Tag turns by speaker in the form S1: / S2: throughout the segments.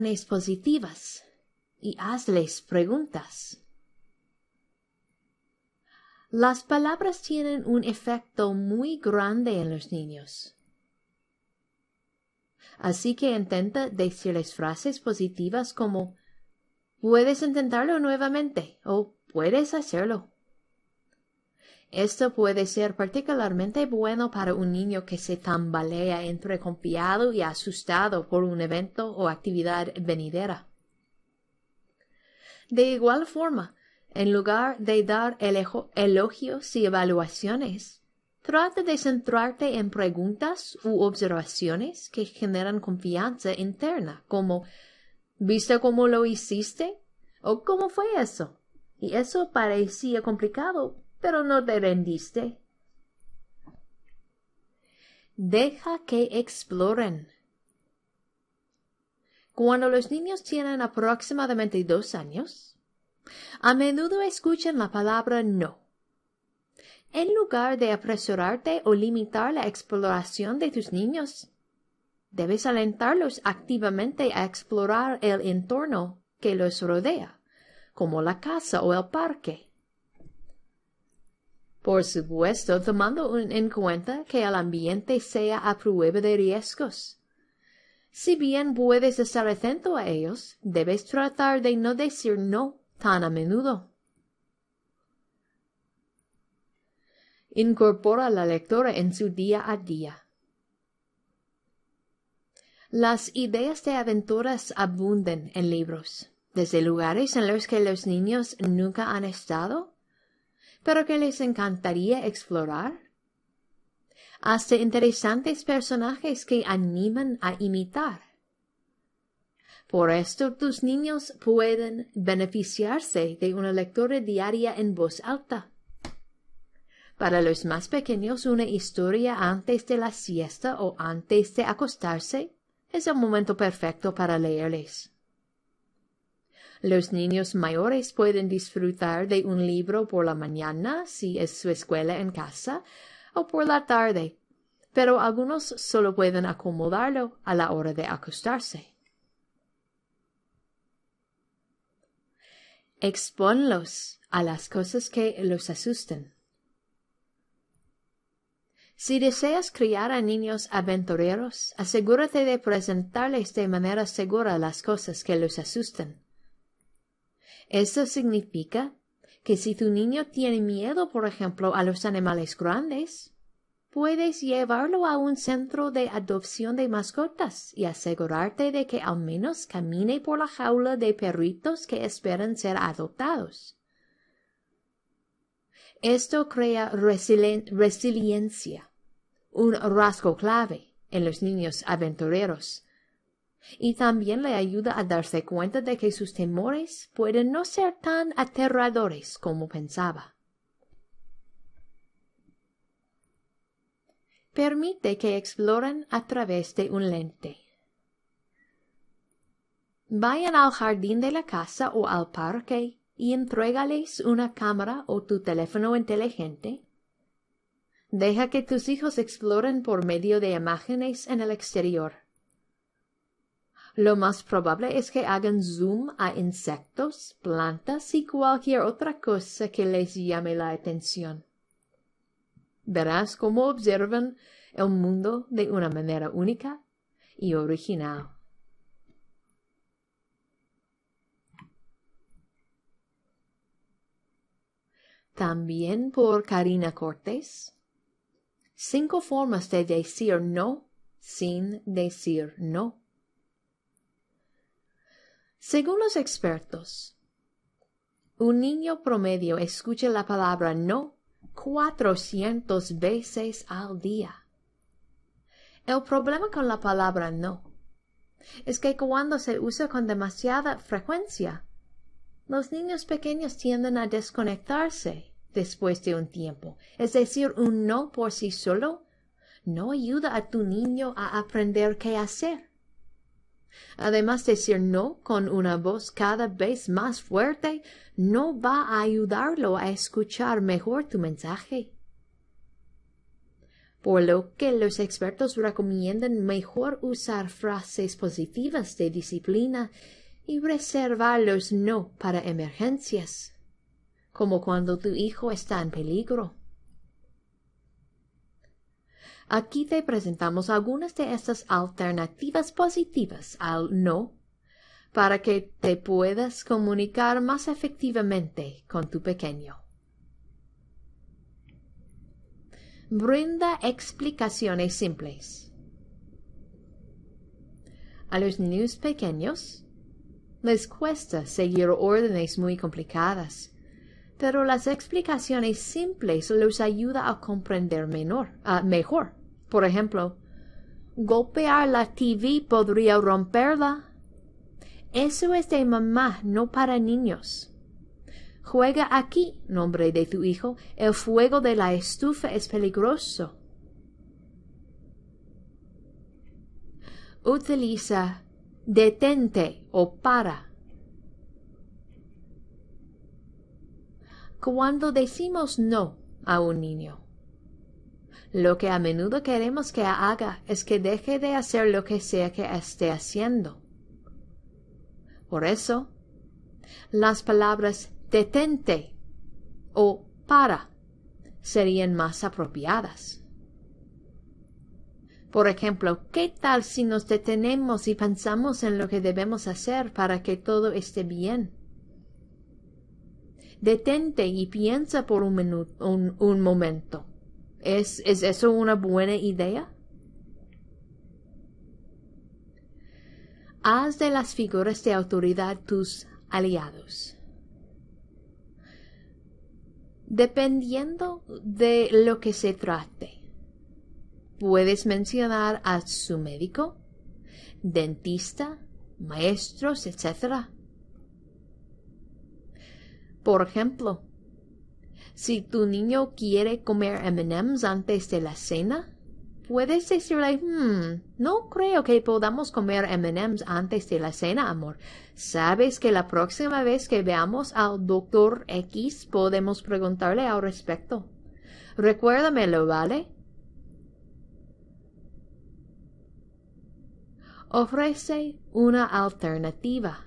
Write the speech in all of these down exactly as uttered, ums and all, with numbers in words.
S1: positivas y hazles preguntas. Las palabras tienen un efecto muy grande en los niños. Así que intenta decirles frases positivas como «Puedes intentarlo nuevamente» o «Puedes hacerlo». Esto puede ser particularmente bueno para un niño que se tambalea entre confiado y asustado por un evento o actividad venidera. De igual forma, en lugar de dar elogios y evaluaciones, trata de centrarte en preguntas u observaciones que generan confianza interna, como ¿viste cómo lo hiciste? ¿O cómo fue eso? Y eso parecía complicado, pero no te rendiste. Deja que exploren. Cuando los niños tienen aproximadamente dos años, a menudo escuchan la palabra no. En lugar de apresurarte o limitar la exploración de tus niños, debes alentarlos activamente a explorar el entorno que los rodea, como la casa o el parque. Por supuesto, tomando en cuenta que el ambiente sea a prueba de riesgos. Si bien puedes estar atento a ellos, debes tratar de no decir no tan a menudo. Incorpora la lectura en su día a día. Las ideas de aventuras abundan en libros, desde lugares en los que los niños nunca han estado, pero que les encantaría explorar, hasta interesantes personajes que animan a imitar. Por esto tus niños pueden beneficiarse de una lectura diaria en voz alta. Para los más pequeños, una historia antes de la siesta o antes de acostarse es el momento perfecto para leerles. Los niños mayores pueden disfrutar de un libro por la mañana, si es su escuela en casa, o por la tarde, pero algunos solo pueden acomodarlo a la hora de acostarse. Expónlos a las cosas que los asustan. Si deseas criar a niños aventureros, asegúrate de presentarles de manera segura las cosas que los asustan. Esto significa que si tu niño tiene miedo, por ejemplo, a los animales grandes, puedes llevarlo a un centro de adopción de mascotas y asegurarte de que al menos camine por la jaula de perritos que esperan ser adoptados. Esto crea resilien- resiliencia, un rasgo clave en los niños aventureros, y también le ayuda a darse cuenta de que sus temores pueden no ser tan aterradores como pensaba. Permite que exploren a través de un lente. Vayan al jardín de la casa o al parque y entrégales una cámara o tu teléfono inteligente. Deja que tus hijos exploren por medio de imágenes en el exterior. Lo más probable es que hagan zoom a insectos, plantas y cualquier otra cosa que les llame la atención. Verás cómo observan el mundo de una manera única y original. También por Karina Cortés. Cinco formas de decir no sin decir no. Según los expertos, un niño promedio escucha la palabra no cuatrocientas veces al día. El problema con la palabra no es que cuando se usa con demasiada frecuencia, los niños pequeños tienden a desconectarse después de un tiempo. Es decir, un no por sí solo no ayuda a tu niño a aprender qué hacer. Además, decir no con una voz cada vez más fuerte no va a ayudarlo a escuchar mejor tu mensaje. por lo que los expertos recomiendan mejor usar frases positivas de disciplina y reservar los no para emergencias, como cuando tu hijo está en peligro. Aquí te presentamos algunas de estas alternativas positivas al no para que te puedas comunicar más efectivamente con tu pequeño. Brinda explicaciones simples. A los niños pequeños les cuesta seguir órdenes muy complicadas, pero las explicaciones simples los ayudan a comprender menor, uh, mejor. Por ejemplo, golpear la T V podría romperla. Eso es de mamá, no para niños. Juega aquí, nombre de tu hijo, el fuego de la estufa es peligroso. Utiliza detente o para. Cuando decimos no a un niño, lo que a menudo queremos que haga es que deje de hacer lo que sea que esté haciendo. Por eso, las palabras detente o para serían más apropiadas. Por ejemplo, ¿qué tal si nos detenemos y pensamos en lo que debemos hacer para que todo esté bien? Detente y piensa por un, minuto, un, un momento. ¿Es, ¿Es eso una buena idea? Haz de las figuras de autoridad tus aliados. Dependiendo de lo que se trate, puedes mencionar a su médico, dentista, maestros, etcétera. Por ejemplo, si tu niño quiere comer eme and eme's antes de la cena, puedes decirle, hmm, no creo que podamos comer eme and eme's antes de la cena, amor. ¿Sabes que la próxima vez que veamos al doctor X podemos preguntarle al respecto? Recuérdamelo, ¿vale? Ofrece una alternativa.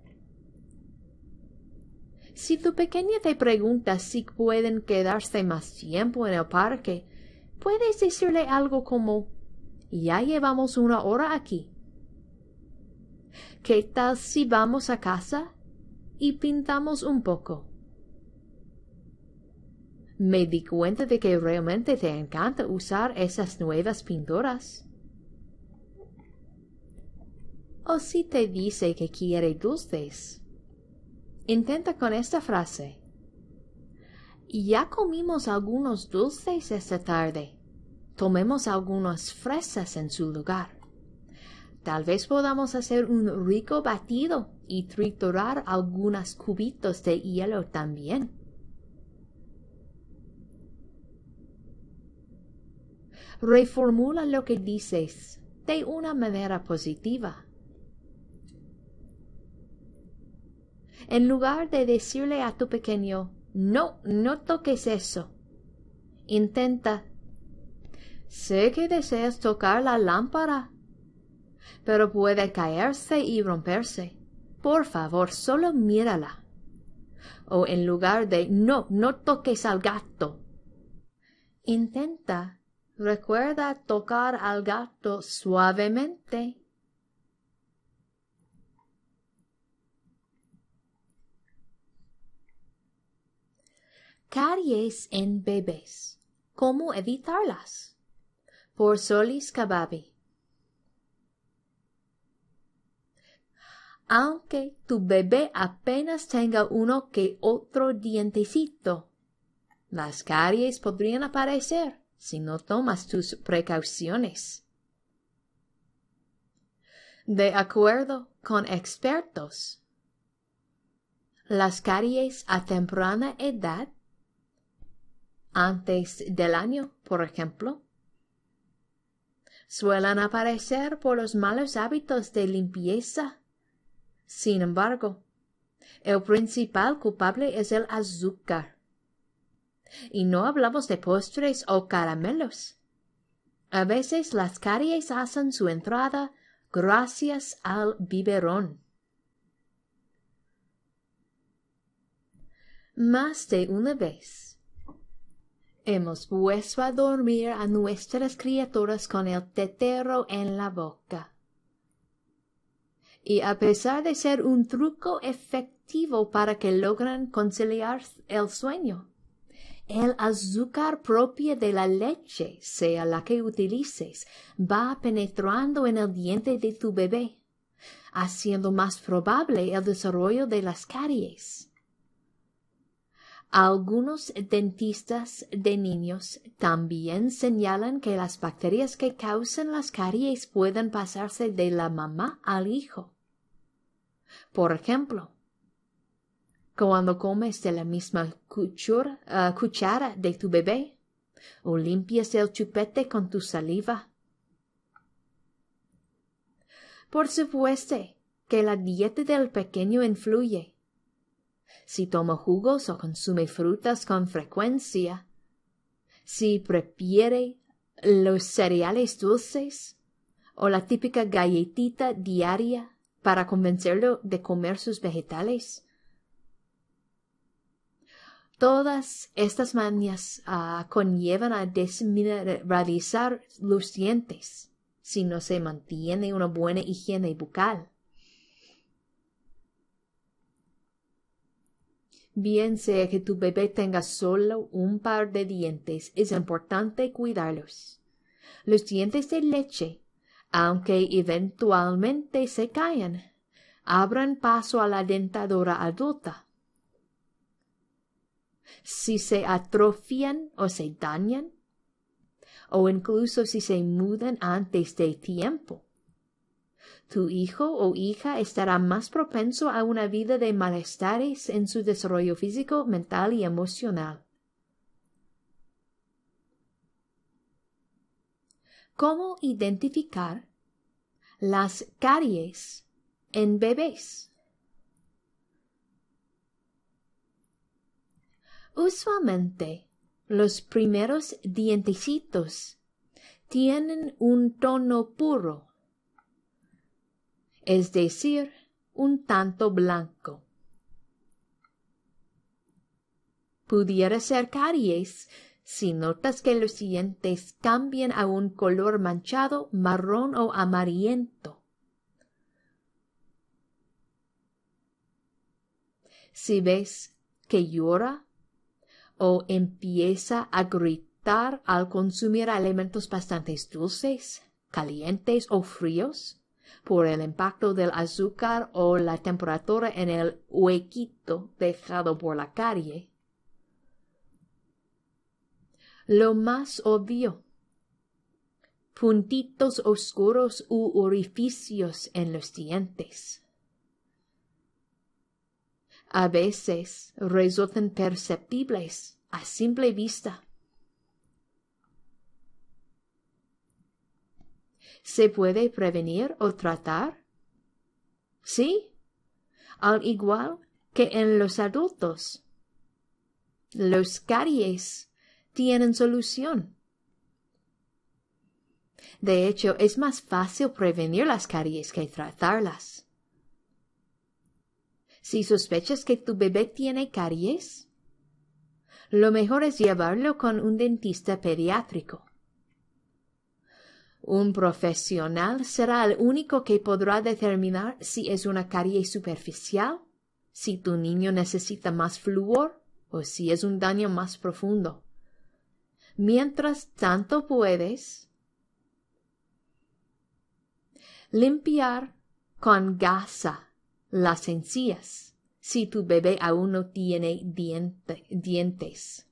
S1: Si tu pequeña te pregunta si pueden quedarse más tiempo en el parque, puedes decirle algo como, ya llevamos una hora aquí. ¿Qué tal si vamos a casa y pintamos un poco? Me di cuenta de que realmente te encanta usar esas nuevas pinturas. O si te dice que quiere dulces, intenta con esta frase. Ya comimos algunos dulces esta tarde. Tomemos algunas fresas en su lugar. Tal vez podamos hacer un rico batido y triturar algunos cubitos de hielo también. Reformula lo que dices de una manera positiva. En lugar de decirle a tu pequeño, no, no toques eso, intenta, sé que deseas tocar la lámpara, pero puede caerse y romperse. Por favor, solo mírala. O en lugar de, no, no toques al gato, intenta, recuerda tocar al gato suavemente. Caries en bebés. ¿Cómo evitarlas? Por Solis Kababi. Aunque tu bebé apenas tenga uno que otro dientecito, las caries podrían aparecer si no tomas tus precauciones. De acuerdo con expertos, las caries a temprana edad, antes del año, por ejemplo, suelen aparecer por los malos hábitos de limpieza. Sin embargo, el principal culpable es el azúcar. Y no hablamos de postres o caramelos. A veces las caries hacen su entrada gracias al biberón. Más de una vez hemos puesto a dormir a nuestras criaturas con el tetero en la boca. Y a pesar de ser un truco efectivo para que logren conciliar el sueño, el azúcar propia de la leche, sea la que utilices, va penetrando en el diente de tu bebé, haciendo más probable el desarrollo de las caries. Algunos dentistas de niños también señalan que las bacterias que causan las caries pueden pasarse de la mamá al hijo. Por ejemplo, cuando comes de la misma cuchara, uh, cuchara de tu bebé, o limpias el chupete con tu saliva. Por supuesto que la dieta del pequeño influye. Si toma jugos o consume frutas con frecuencia, si prefiere los cereales dulces o la típica galletita diaria para convencerlo de comer sus vegetales. Todas estas mañas uh, conllevan a desmineralizar los dientes si no se mantiene una buena higiene bucal. Bien sea que tu bebé tenga solo un par de dientes, es importante cuidarlos. Los dientes de leche, aunque eventualmente se caen, abran paso a la dentadura adulta. Si se atrofian o se dañan, o incluso si se mudan antes de tiempo, tu hijo o hija estará más propenso a una vida de malestares en su desarrollo físico, mental y emocional. ¿Cómo identificar las caries en bebés? Usualmente, los primeros dientecitos tienen un tono puro, es decir, un tanto blanco. Pudiera ser caries si notas que los dientes cambian a un color manchado, marrón o amarillento. Si ves que llora o empieza a gritar al consumir alimentos bastante dulces, calientes o fríos, por el impacto del azúcar o la temperatura en el huequito dejado por la carie. Lo más obvio, puntitos oscuros u orificios en los dientes. A veces resultan perceptibles a simple vista. ¿Se puede prevenir o tratar? Sí, al igual que en los adultos. Los caries tienen solución. De hecho, es más fácil prevenir las caries que tratarlas. Si sospechas que tu bebé tiene caries, lo mejor es llevarlo con un dentista pediátrico. Un profesional será el único que podrá determinar si es una carie superficial, si tu niño necesita más flúor o si es un daño más profundo. Mientras tanto puedes limpiar con gasa las encías si tu bebé aún no tiene diente, dientes.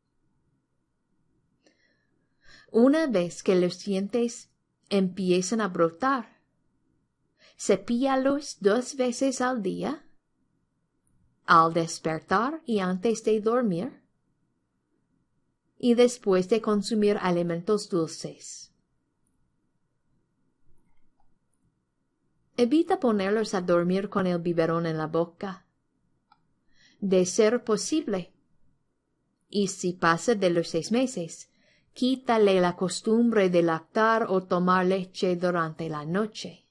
S1: Una vez que los dientes empiezan a brotar, cepíalos dos veces al día, al despertar y antes de dormir, y después de consumir alimentos dulces. Evita ponerlos a dormir con el biberón en la boca. De ser posible, y si pasa de los seis meses, quítale la costumbre de lactar o tomar leche durante la noche.